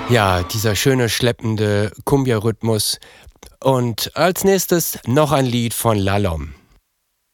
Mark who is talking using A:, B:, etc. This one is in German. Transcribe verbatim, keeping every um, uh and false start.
A: Ja, dieser schöne, schleppende Cumbia-Rhythmus. Und als nächstes noch ein Lied von Lalom.